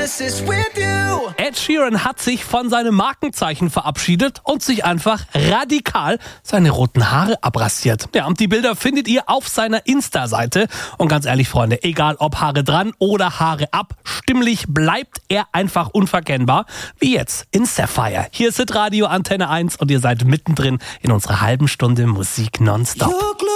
Ed Sheeran hat sich von seinem Markenzeichen verabschiedet und sich einfach radikal seine roten Haare abrasiert. Ja, und die Bilder findet ihr auf seiner Insta-Seite. Und ganz ehrlich, Freunde, egal ob Haare dran oder Haare ab, stimmlich bleibt er einfach unverkennbar, wie jetzt in Sapphire. Hier ist Hitradio Antenne 1 und ihr seid mittendrin in unserer halben Stunde Musik nonstop.